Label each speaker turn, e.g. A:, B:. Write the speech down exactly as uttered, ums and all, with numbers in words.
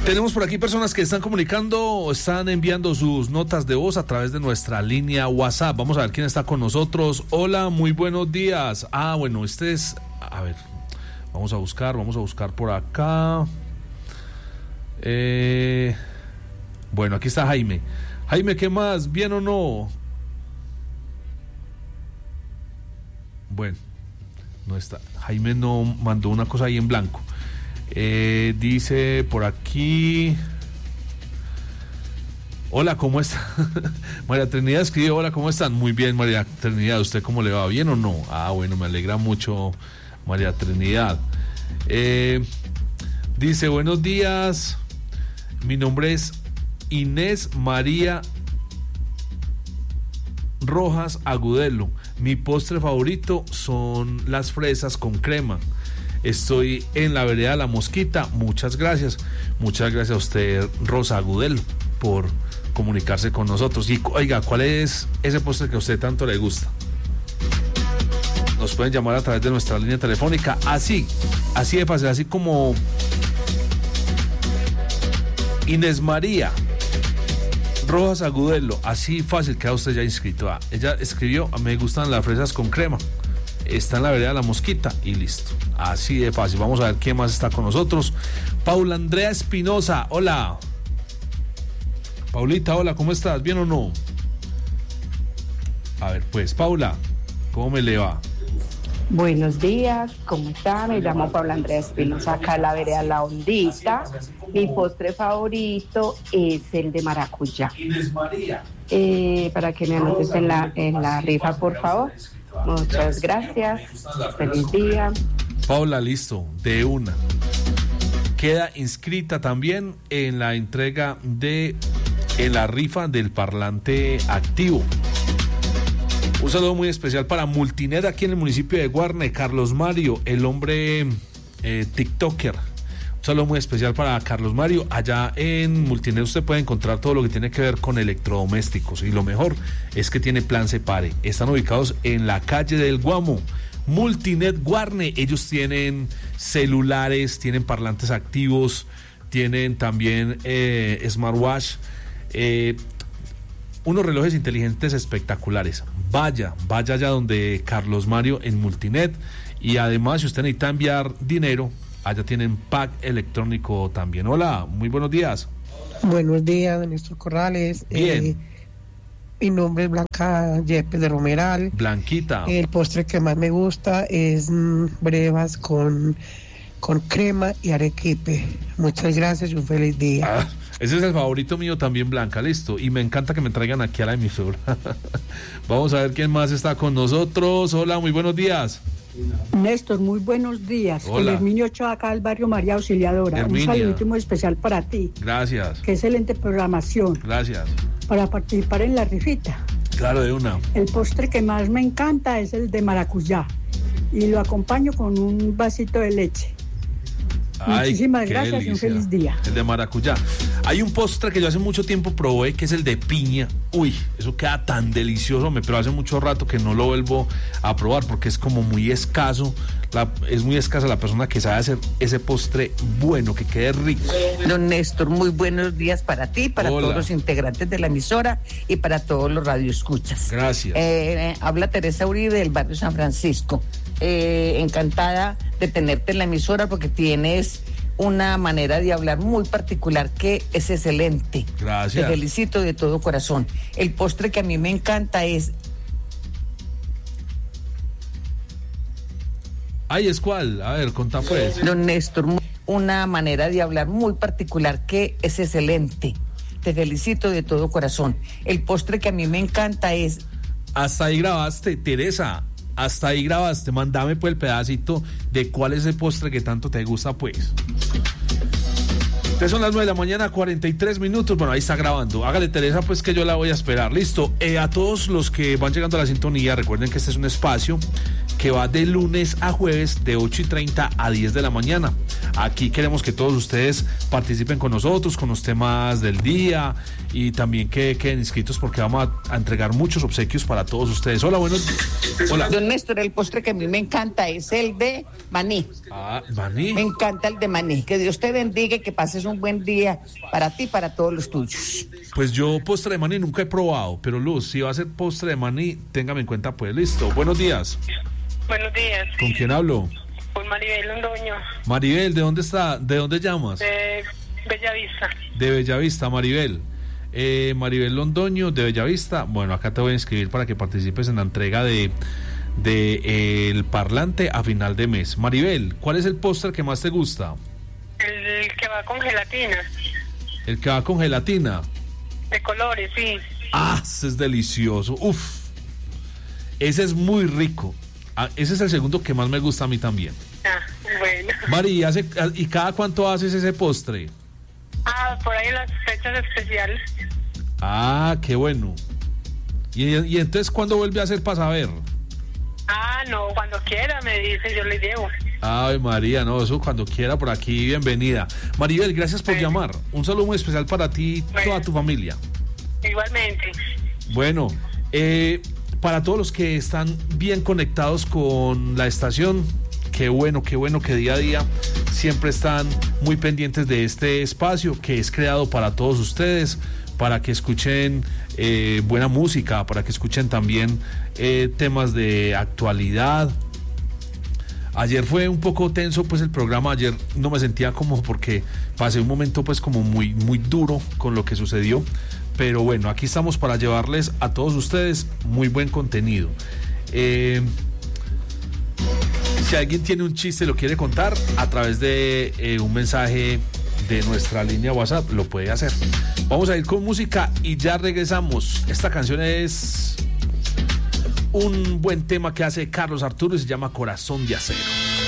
A: Tenemos por aquí personas que están comunicando o están enviando sus notas de voz a través de nuestra línea WhatsApp. Vamos a ver quién está con nosotros. Hola, muy buenos días. Ah, bueno, este es... A ver, vamos a buscar, vamos a buscar por acá. Eh... Bueno, aquí está Jaime. Jaime, ¿qué más? ¿Bien o no? Bueno, no está. Jaime no mandó una cosa ahí en blanco. Eh, dice por aquí... Hola, ¿cómo está? María Trinidad escribe, hola, ¿cómo están? Muy bien, María Trinidad, ¿usted cómo le va? ¿Bien o no? Ah, bueno, me alegra mucho, María Trinidad. Eh, dice, buenos días, mi nombre es Inés María Rojas Agudelo. Mi postre favorito son las fresas con crema. Estoy en la vereda La Mosquita. Muchas gracias. Muchas gracias a usted, Rosa Agudelo, por comunicarse con nosotros. Y oiga, ¿cuál es ese postre que a usted tanto le gusta? Nos pueden llamar a través de nuestra línea telefónica. Así, así de fácil, así como Inés María Rojas Agudelo, así fácil, queda usted ya inscrito. Ah, ella escribió, me gustan las fresas con crema. Está en la vereda La Mosquita y listo. Así de fácil. Vamos a ver quién más está con nosotros. Paula Andrea Espinosa, hola. Paulita, hola, ¿cómo estás? ¿Bien o no? A ver, pues, Paula, ¿cómo me le va?
B: Buenos días, ¿cómo está? Me llamo Paula Andrea Espinosa, acá en la vereda La Hondita. Mi postre favorito es el de maracuyá. Eh, para que me anotes en la, en la rifa, por favor. Muchas gracias. Feliz día.
A: Paula, listo, de una. Queda inscrita también en la entrega de, en la rifa del parlante activo. Un saludo muy especial para Multinet aquí en el municipio de Guarne, Carlos Mario, el hombre eh, TikToker. Un saludo muy especial para Carlos Mario. Allá en Multinet usted puede encontrar todo lo que tiene que ver con electrodomésticos. Y lo mejor es que tiene plan Separe. Están ubicados en la calle del Guamo. Multinet Guarne. Ellos tienen celulares, tienen parlantes activos, tienen también eh, smartwatch, eh, unos relojes inteligentes espectaculares. Vaya, vaya allá donde Carlos Mario en Multinet. Y además, si usted necesita enviar dinero, allá tienen pack electrónico también. Hola, muy buenos días.
C: Buenos días, Néstor Corrales.
A: Bien.
C: Eh, mi nombre es Blanca Yepes de Romeral.
A: Blanquita.
C: El postre que más me gusta es mmm, brevas con, con crema y arequipe. Muchas gracias y un feliz día.
A: Ah, ese es el favorito mío también, Blanca, listo. Y me encanta que me traigan aquí a la emisora. Vamos a ver quién más está con nosotros. Hola, muy buenos días.
D: Néstor, muy buenos días.
A: Hola.
D: El Herminio Ochoa, acá del barrio María Auxiliadora.
A: Herminia.
D: Un saludito muy especial para ti.
A: Gracias.
D: Qué excelente programación.
A: Gracias.
D: Para participar en la rifita.
A: Claro, de una.
D: El postre que más me encanta es el de maracuyá. Y lo acompaño con un vasito de leche.
A: Ay,
D: muchísimas
A: qué
D: gracias
A: delicia.
D: y un feliz día.
A: El de maracuyá. Hay un postre que yo hace mucho tiempo probé, que es el de piña. Uy, eso queda tan delicioso, pero hace mucho rato que no lo vuelvo a probar porque es como muy escaso. La, es muy escasa la persona que sabe hacer ese postre bueno, que quede rico.
E: Don Néstor, muy buenos días para ti, para
A: Hola.
E: todos los integrantes de la emisora y para todos los radioescuchas.
A: Gracias.
E: Eh, habla Teresa Uribe del barrio San Francisco. Eh, encantada de tenerte en la emisora porque tienes una manera de hablar muy particular que es excelente.
A: Gracias.
E: Te felicito de todo corazón. El postre que a mí me encanta es...
A: Ay, ¿es cuál? A ver, contá pues.
E: Don Néstor, una manera de hablar muy particular que es excelente. Te felicito de todo corazón. El postre que a mí me encanta es...
A: Hasta ahí grabaste, Teresa. Hasta ahí grabaste. Mándame pues el pedacito de cuál es el postre que tanto te gusta, pues. Entonces son las nueve de la mañana, cuarenta y tres minutos. Bueno, ahí está grabando. Hágale, Teresa, pues que yo la voy a esperar. Listo. Eh, a todos los que van llegando a la sintonía, recuerden que este es un espacio que va de lunes a jueves de ocho y treinta a diez de la mañana. Aquí queremos que todos ustedes participen con nosotros, con los temas del día y también que queden inscritos porque vamos a, a entregar muchos obsequios para todos ustedes. Hola, buenos días. Hola.
E: Don Néstor, el postre que a mí me encanta es el de maní.
A: Ah, maní.
E: Me encanta el de maní. Que Dios te bendiga y que pases un buen día para ti y para todos los tuyos.
A: Pues yo postre de maní nunca he probado, pero Luz, si va a ser postre de maní, téngame en cuenta, pues listo. Buenos días.
F: Buenos días.
A: ¿Con quién hablo?
F: Con Maribel Londoño.
A: Maribel, ¿de dónde está? ¿De dónde llamas?
F: De Bellavista.
A: De Bellavista, Maribel. Eh, Maribel Londoño, de Bellavista. Bueno, acá te voy a inscribir para que participes en la entrega de, de eh, el parlante a final de mes. Maribel, ¿cuál es el póster que más te gusta?
F: El que va con gelatina.
A: El que va con gelatina.
F: De colores, sí.
A: Ah, ese es delicioso. Uf. Ese es muy rico. Ah, ese es el segundo que más me gusta a mí también.
F: Ah, bueno.
A: Mari, ¿y, hace, ¿y cada cuánto haces ese postre?
F: Ah, por ahí las fechas especiales.
A: Ah, qué bueno. ¿Y, y entonces cuándo vuelve a hacer para saber?
F: Ah, no, cuando quiera me dice, yo le llevo.
A: Ay, María, no, eso cuando quiera por aquí, bienvenida. Maribel, gracias por bueno. llamar. Un saludo muy especial para ti y bueno. toda tu familia.
F: Igualmente.
A: Bueno, eh, para todos los que están bien conectados con la estación, qué bueno, qué bueno que día a día siempre están muy pendientes de este espacio que es creado para todos ustedes, para que escuchen eh, buena música, para que escuchen también eh, temas de actualidad. Ayer fue un poco tenso pues el programa, ayer no me sentía como porque pasé un momento pues como muy, muy duro con lo que sucedió, pero bueno, aquí estamos para llevarles a todos ustedes muy buen contenido. Eh, si alguien tiene un chiste, lo quiere contar a través de eh, un mensaje de nuestra línea WhatsApp, lo puede hacer. Vamos a ir con música y ya regresamos. Esta canción es un buen tema que hace Carlos Arturo y se llama Corazón de Acero.